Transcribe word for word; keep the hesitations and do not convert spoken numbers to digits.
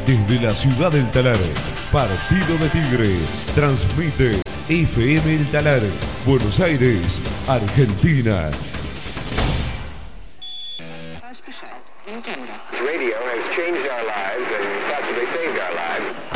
Desde la ciudad del Talar, Partido de Tigre, transmite F M El Talar, Buenos Aires, Argentina. Radio has changed our lives and possibly saved our lives.